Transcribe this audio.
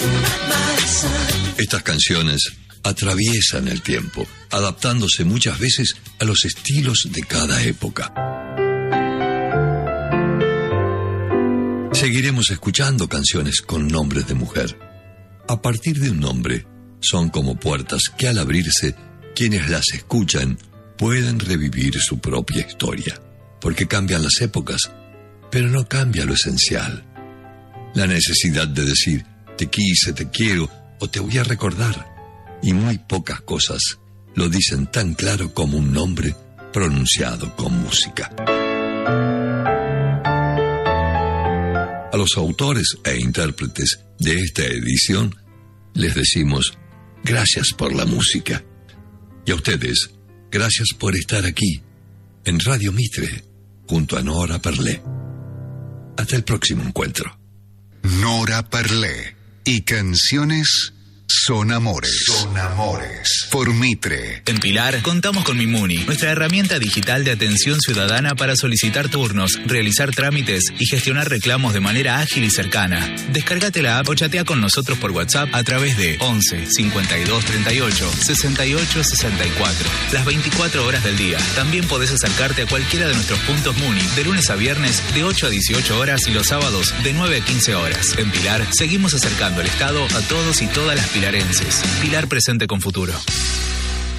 Estas canciones atraviesan el tiempo, adaptándose muchas veces a los estilos de cada época. Seguiremos escuchando canciones con nombres de mujer. A partir de un nombre, son como puertas que al abrirse, quienes las escuchan pueden revivir su propia historia. Porque cambian las épocas, pero no cambia lo esencial. La necesidad de decir, te quise, te quiero, o te voy a recordar. Y muy pocas cosas lo dicen tan claro como un nombre pronunciado con música. A los autores e intérpretes de esta edición les decimos gracias por la música. Y a ustedes, gracias por estar aquí, en Radio Mitre, junto a Nora Perlé. Hasta el próximo encuentro. Nora Perlé y canciones son amores. Son amores. Por Mitre. En Pilar contamos con Mimuni, nuestra herramienta digital de atención ciudadana para solicitar turnos, realizar trámites y gestionar reclamos de manera ágil y cercana. Descárgate la app o chatea con nosotros por WhatsApp a través de 11 52 38 68 64. Las 24 horas del día. También podés acercarte a cualquiera de nuestros puntos Muni de lunes a viernes de 8 a 18 horas y los sábados de 9 a 15 horas. En Pilar seguimos acercando el Estado a todos y todas las pilarenses. Pilar presente con futuro.